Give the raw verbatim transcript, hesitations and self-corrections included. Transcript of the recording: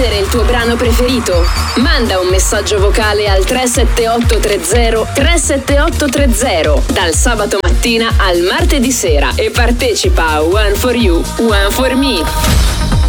chiedere il tuo brano preferito? Manda un messaggio vocale al tre sette otto tre zero tre sette otto tre zero dal sabato mattina al martedì sera e partecipa a One for You, One for Me.